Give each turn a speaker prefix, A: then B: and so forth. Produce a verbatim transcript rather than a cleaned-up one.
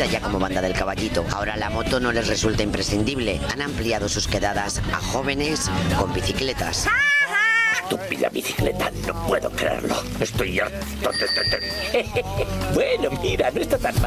A: reconocida ya como Banda del Caballito. Ahora la moto no les resulta imprescindible. Han ampliado sus quedadas a jóvenes con bicicletas.
B: Estúpida bicicleta, no puedo creerlo. Estoy harto de... Bueno, mira, no está tan mal.